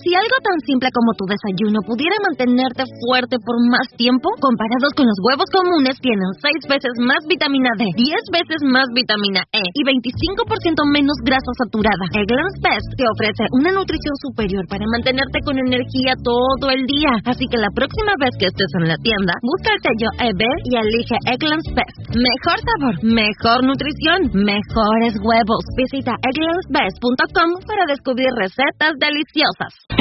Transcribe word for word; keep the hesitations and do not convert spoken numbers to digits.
si algo tan simple como tu desayuno pudiera mantenerte fuerte por más tiempo, comparados con los huevos comunes, tienen seis veces más vitamina D, diez veces más vitamina E y veinticinco por ciento menos grasa saturada. Eggland's Best te ofrece una nutrición superior para mantenerte con energía todo el día. Así que la próxima vez que estés en la tienda, busca el sello E B y elige Eggland's Best. Mejor sabor, mejor nutrición, mejores huevos. Visita egglands best punto com para descubrir recetas deliciosas.